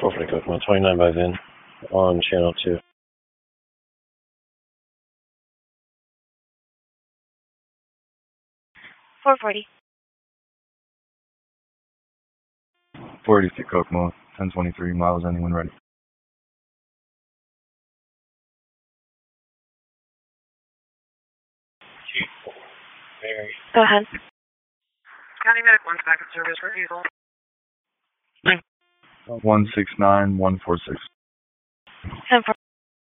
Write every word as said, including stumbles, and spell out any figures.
four forty Kokomo, twenty-nine by Vin on channel two. four forty. four eighty-two Kokomo, ten twenty-three miles ending when ready. Go ahead. County Medic one's back in service for diesel. one six nine one four six. ten four.